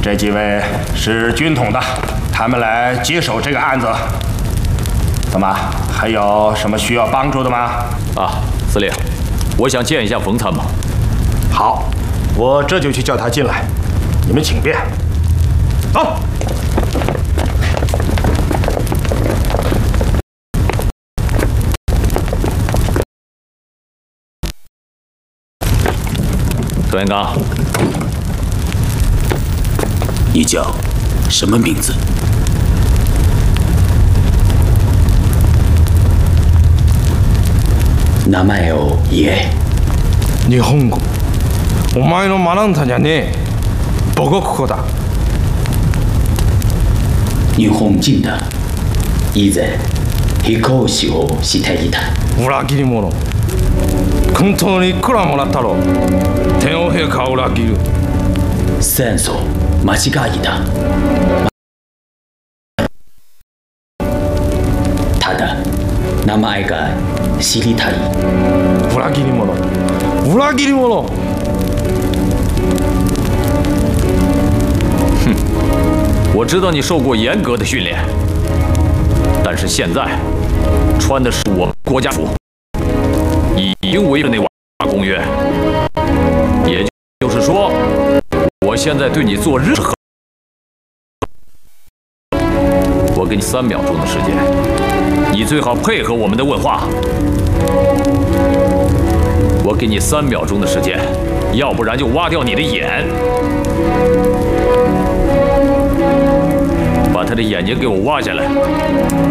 这几位是军统的，他们来接手这个案子。怎么？还有什么需要帮助的吗？ 啊，司令，我想见一下冯参谋。 好，我这就去叫他进来。你们请便。走。 段元刚， 你叫什么名字？名前を言え。 日本語。お前の学んだんじゃねえ。母国語だ。 日本人だ。以前飛行士をしていた。 裏切り者。本当にいくらもらったろう。天皇陛下を裏切る。 戦争間違いだ。ただ名前が知りたい。 裏切り者。裏切り者。 哼，我知道你受过严格的训练，但是现在穿的是我们国家服，已经违了那瓦公约。也就是说，我现在对你做任何，我给你3秒钟的时间，你最好配合我们的问话。我给你3秒钟的时间，要不然就挖掉你的眼。把他的眼睛给我挖下来。